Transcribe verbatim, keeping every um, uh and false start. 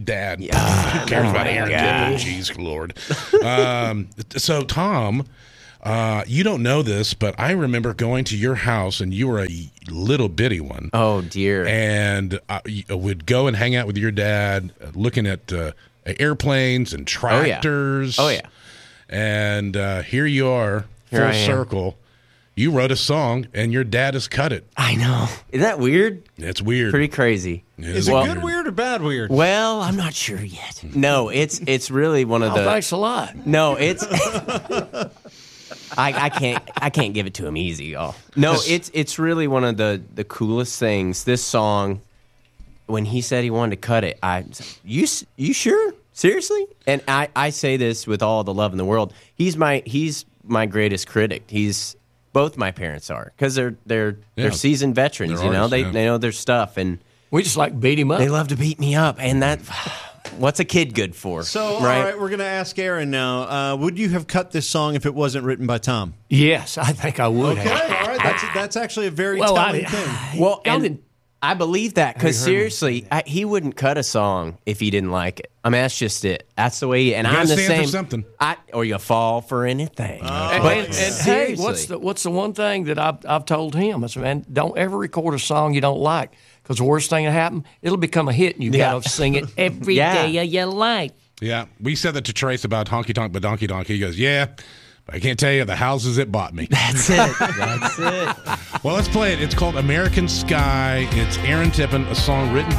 dad. Yeah. Who cares Oh, about my Aaron gosh. Tippin? Jeez, Lord. Um, so, Tom, uh, you don't know this, but I remember going to your house, and you were a little bitty one. Oh, dear. And I would go and hang out with your dad, uh, looking at uh, airplanes and tractors. Oh, yeah. Oh, yeah. And uh, here you are, Here full I am. circle. You wrote a song, and your dad has cut it. I know. Isn't that weird? It's weird. Pretty crazy. It Is it Well- good weird or bad weird? Well, I'm not sure yet. No, it's it's really one of Oh, the. thanks a lot. No, it's. I, I can't I can't give it to him easy, y'all. No, it's it's really one of the the coolest things. This song, when he said he wanted to cut it, I you s- you sure seriously? And I I say this with all the love in the world. He's my he's my greatest critic. He's both my parents are because they're they're Yeah. they're seasoned veterans. They're you know artists, they yeah. they know their stuff and We just like beat him up. they love to beat me up. And that what's a kid good for? So, right? all right, we're going to ask Aaron now. Uh, would you have cut this song if it wasn't written by Tom? Yes, I think I would Okay, have. all right. That's, that's actually a very Well, telling I- thing. Well, Y'all and didn't- I believe that because Have you heard me seriously, I, he wouldn't cut a song if he didn't like it. I mean, that's just it. That's the way. He, and You gotta I'm the stand for same. something. I or you fall for anything. And, but and- and hey, seriously, what's the what's the one thing that I've I've told him? I said, man, don't ever record a song you don't like because the worst thing that happen, it'll become a hit and you Yeah. got to sing it every Yeah. day of your life. Yeah, we said that to Trace about Honky Tonk but Donkey Donkey. He goes, yeah, but I can't tell you the houses it bought me. That's it. That's it. Well, let's play it. It's called American Sky. It's Aaron Tippin, a song written by